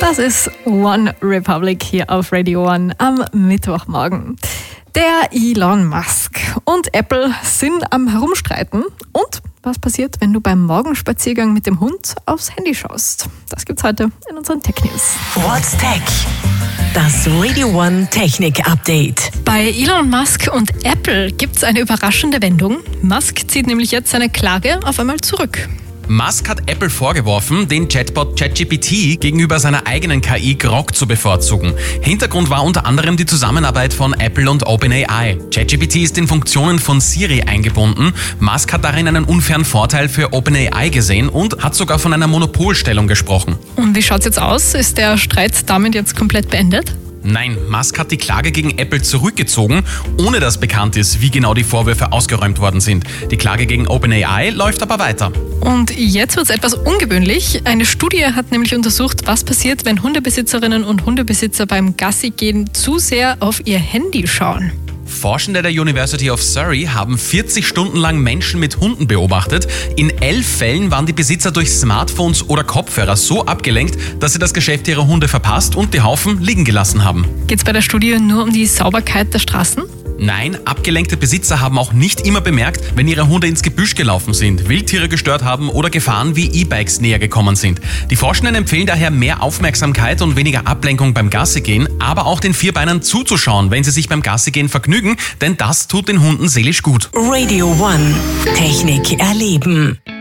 Das ist One Republic hier auf Radio One am Mittwochmorgen. Der Elon Musk und Apple sind am Herumstreiten. Und was passiert, wenn du beim Morgenspaziergang mit dem Hund aufs Handy schaust? Das gibt's heute in unseren Tech News. What's Tech? Das Radio One Technik Update. Bei Elon Musk und Apple gibt's eine überraschende Wendung. Musk zieht nämlich jetzt seine Klage auf einmal zurück. Musk hat Apple vorgeworfen, den Chatbot ChatGPT gegenüber seiner eigenen KI Grok zu bevorzugen. Hintergrund war unter anderem die Zusammenarbeit von Apple und OpenAI. ChatGPT ist in Funktionen von Siri eingebunden. Musk hat darin einen unfairen Vorteil für OpenAI gesehen und hat sogar von einer Monopolstellung gesprochen. Und wie schaut's jetzt aus? Ist der Streit damit jetzt komplett beendet? Nein, Musk hat die Klage gegen Apple zurückgezogen, ohne dass bekannt ist, wie genau die Vorwürfe ausgeräumt worden sind. Die Klage gegen OpenAI läuft aber weiter. Und jetzt wird es etwas ungewöhnlich. Eine Studie hat nämlich untersucht, was passiert, wenn Hundebesitzerinnen und Hundebesitzer beim Gassigehen zu sehr auf ihr Handy schauen. Forschende der University of Surrey haben 40 Stunden lang Menschen mit Hunden beobachtet. In 11 Fällen waren die Besitzer durch Smartphones oder Kopfhörer so abgelenkt, dass sie das Geschäft ihrer Hunde verpasst und die Haufen liegen gelassen haben. Geht es bei der Studie nur um die Sauberkeit der Straßen? Nein, abgelenkte Besitzer haben auch nicht immer bemerkt, wenn ihre Hunde ins Gebüsch gelaufen sind, Wildtiere gestört haben oder Gefahren wie E-Bikes näher gekommen sind. Die Forschenden empfehlen daher mehr Aufmerksamkeit und weniger Ablenkung beim Gassigehen, aber auch den Vierbeinern zuzuschauen, wenn sie sich beim Gassigehen vergnügen, denn das tut den Hunden seelisch gut. Radio One Technik erleben.